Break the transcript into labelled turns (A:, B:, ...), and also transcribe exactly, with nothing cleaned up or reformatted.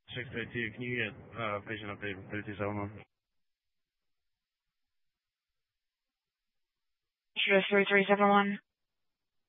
A: six fifty-two, can you get uh, patient update from thirty-two seven one?
B: Sure, three three seven one.